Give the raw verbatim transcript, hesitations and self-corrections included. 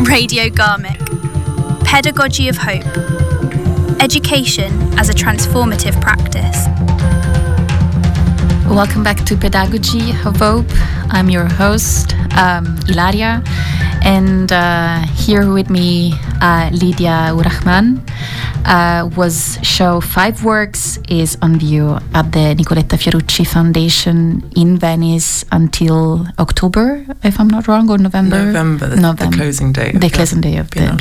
Radio Garmick. Pedagogy of Hope. Education as a transformative practice. Welcome back to Pedagogy of Hope. I'm your host, um, Ilaria, and uh, here with me, uh, Lydia Urrahman. Uh, was show Five Works is on view at the Nicoletta Fiorucci Foundation in Venice until October, if I'm not wrong, or November. November, the, November. the closing day. The closing day of the